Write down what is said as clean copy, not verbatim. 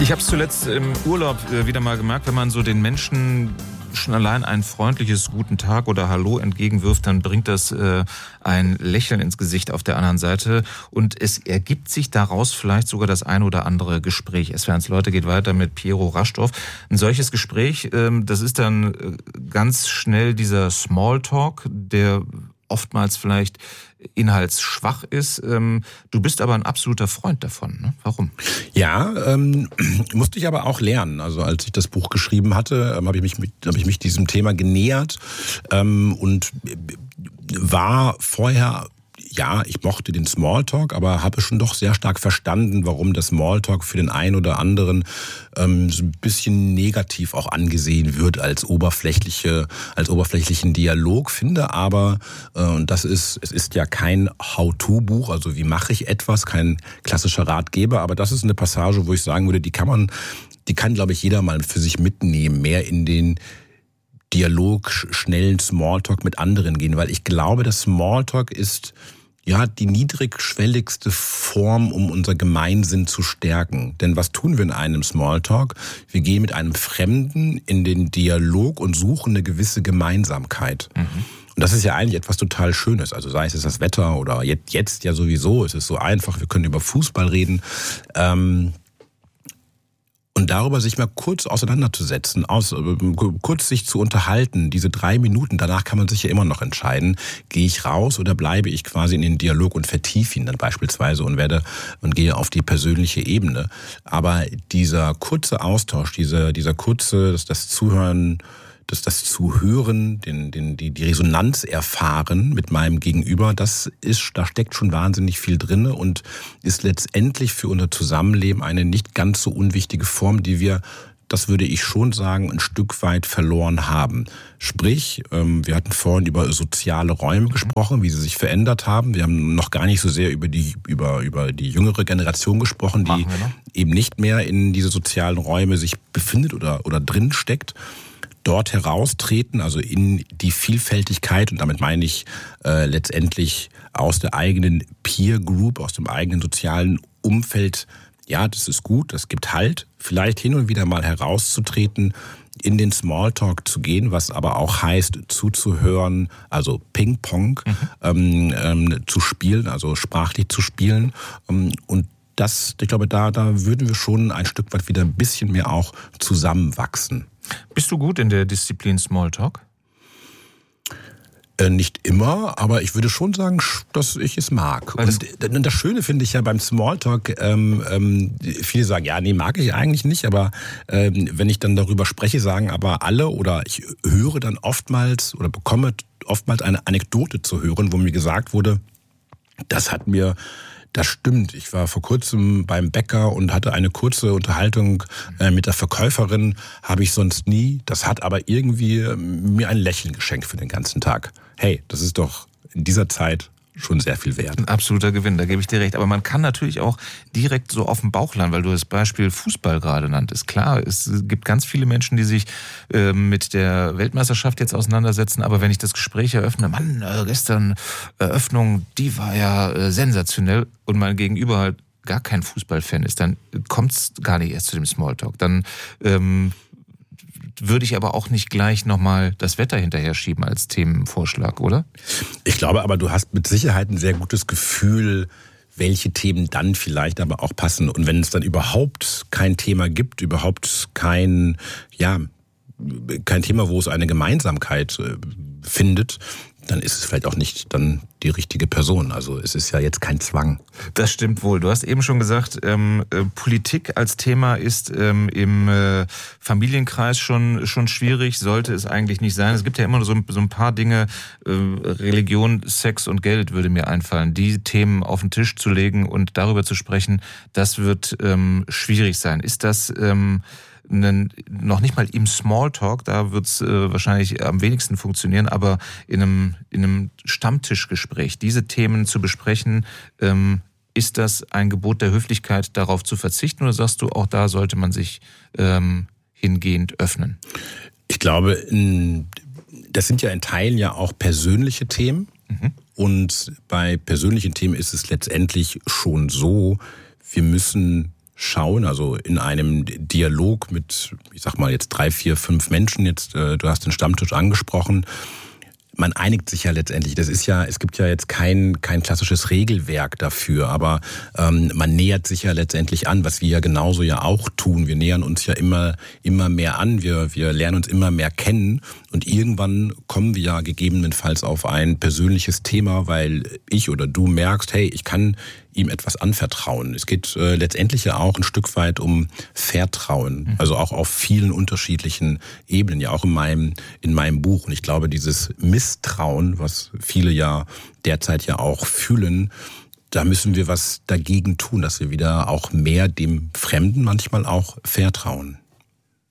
Ich habe es zuletzt im Urlaub wieder mal gemerkt, wenn man so den Menschen schon allein ein freundliches Guten Tag oder Hallo entgegenwirft, dann bringt das ein Lächeln ins Gesicht auf der anderen Seite und es ergibt sich daraus vielleicht sogar das ein oder andere Gespräch. SWR1 Leute geht weiter mit Piero Raschdorf. Ein solches Gespräch, das ist dann ganz schnell dieser Smalltalk, der oftmals vielleicht inhaltsschwach ist. Du bist aber ein absoluter Freund davon, ne? Warum? Ja, musste ich aber auch lernen. Also als ich das Buch geschrieben hatte, habe ich mich diesem Thema genähert und war vorher, ja, ich mochte den Smalltalk, aber habe schon doch sehr stark verstanden, warum der Smalltalk für den einen oder anderen so ein bisschen negativ auch angesehen wird als oberflächlichen Dialog. Finde aber, und es ist ja kein How-to-Buch, also wie mache ich etwas, kein klassischer Ratgeber, aber das ist eine Passage, wo ich sagen würde, die kann, glaube ich, jeder mal für sich mitnehmen, mehr in den Dialog, schnellen Smalltalk mit anderen gehen, weil ich glaube, das Smalltalk ist ja die niedrigschwelligste Form, um unser Gemeinsinn zu stärken. Denn was tun wir in einem Smalltalk? Wir gehen mit einem Fremden in den Dialog und suchen eine gewisse Gemeinsamkeit. Mhm. Und das ist ja eigentlich etwas total Schönes. Also sei es das Wetter oder jetzt ja sowieso, es ist so einfach, wir können über Fußball reden. Und darüber sich mal kurz auseinanderzusetzen, kurz sich zu unterhalten, diese 3 Minuten, danach kann man sich ja immer noch entscheiden, gehe ich raus oder bleibe ich quasi in den Dialog und vertiefe ihn dann beispielsweise und gehe auf die persönliche Ebene. Aber dieser kurze Austausch, dieser kurze, das Zuhören, das Zuhören, die Resonanz erfahren mit meinem Gegenüber, da steckt schon wahnsinnig viel drin und ist letztendlich für unser Zusammenleben eine nicht ganz so unwichtige Form, die wir, das würde ich schon sagen, ein Stück weit verloren haben. Sprich, wir hatten vorhin über soziale Räume gesprochen, wie sie sich verändert haben. Wir haben noch gar nicht so sehr über die jüngere Generation gesprochen, die eben nicht mehr in diese sozialen Räume sich befindet oder drin steckt. Dort heraustreten, also in die Vielfältigkeit, und damit meine ich letztendlich aus der eigenen Peer Group, aus dem eigenen sozialen Umfeld. Ja, das ist gut, das gibt Halt. Vielleicht hin und wieder mal herauszutreten, in den Smalltalk zu gehen, was aber auch heißt, zuzuhören, also Ping-Pong zu spielen, also sprachlich zu spielen. Und ich glaube, da würden wir schon ein Stück weit wieder ein bisschen mehr auch zusammenwachsen. Bist du gut in der Disziplin Smalltalk? Nicht immer, aber ich würde schon sagen, dass ich es mag. Und das Schöne finde ich ja beim Smalltalk, viele sagen, ja, nee, mag ich eigentlich nicht, aber wenn ich dann darüber spreche, sagen aber alle, oder ich höre dann oftmals oder bekomme oftmals eine Anekdote zu hören, wo mir gesagt wurde, das stimmt. Ich war vor kurzem beim Bäcker und hatte eine kurze Unterhaltung mit der Verkäuferin. Habe ich sonst nie. Das hat aber irgendwie mir ein Lächeln geschenkt für den ganzen Tag. Hey, das ist doch in dieser Zeit schon sehr viel wert. Ein absoluter Gewinn, da gebe ich dir recht. Aber man kann natürlich auch direkt so auf den Bauch landen, weil du das Beispiel Fußball gerade nanntest. Klar, es gibt ganz viele Menschen, die sich mit der Weltmeisterschaft jetzt auseinandersetzen. Aber wenn ich das Gespräch eröffne, Mann, gestern Eröffnung, die war ja sensationell, und mein Gegenüber halt gar kein Fußballfan ist, dann kommt es gar nicht erst zu dem Smalltalk. Dann würde ich aber auch nicht gleich nochmal das Wetter hinterher schieben als Themenvorschlag, oder? Ich glaube aber, du hast mit Sicherheit ein sehr gutes Gefühl, welche Themen dann vielleicht aber auch passen. Und wenn es dann überhaupt kein Thema gibt, überhaupt kein Thema, wo es eine Gemeinsamkeit findet, dann ist es vielleicht auch nicht dann die richtige Person. Also es ist ja jetzt kein Zwang. Das stimmt wohl. Du hast eben schon gesagt, Politik als Thema ist im Familienkreis schon schwierig, sollte es eigentlich nicht sein. Es gibt ja immer so ein paar Dinge, Religion, Sex und Geld würde mir einfallen. Die Themen auf den Tisch zu legen und darüber zu sprechen, das wird schwierig sein. Ist das noch nicht mal im Smalltalk, da wird es wahrscheinlich am wenigsten funktionieren, aber in einem Stammtischgespräch diese Themen zu besprechen, ist das ein Gebot der Höflichkeit, darauf zu verzichten, oder sagst du, auch da sollte man sich hingehend öffnen? Ich glaube, das sind ja in Teilen ja auch persönliche Themen. Mhm. Und bei persönlichen Themen ist es letztendlich schon so, wir müssen schauen, also in einem Dialog mit, ich sag mal jetzt 3, 4, 5 Menschen, jetzt du hast den Stammtisch angesprochen, man einigt sich ja letztendlich. Es gibt ja jetzt kein klassisches Regelwerk dafür, aber man nähert sich ja letztendlich an, was wir ja genauso ja auch tun. Wir nähern uns ja immer mehr an, wir lernen uns immer mehr kennen und irgendwann kommen wir ja gegebenenfalls auf ein persönliches Thema, weil ich oder du merkst, hey, ich kann ihm etwas anvertrauen. Es geht letztendlich ja auch ein Stück weit um Vertrauen, also auch auf vielen unterschiedlichen Ebenen, ja auch in meinem Buch. Und ich glaube, dieses Misstrauen, was viele ja derzeit ja auch fühlen, da müssen wir was dagegen tun, dass wir wieder auch mehr dem Fremden manchmal auch vertrauen.